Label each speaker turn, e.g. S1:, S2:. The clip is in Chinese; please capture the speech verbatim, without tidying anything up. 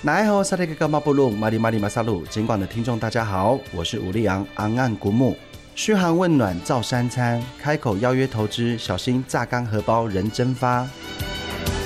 S1: 奈后萨利格马布鲁马里马里马萨鲁，尽管的听众大家好，我是吴立昂昂岸古木，嘘寒问暖照三餐，开口邀约投资，小心榨干荷包人蒸发。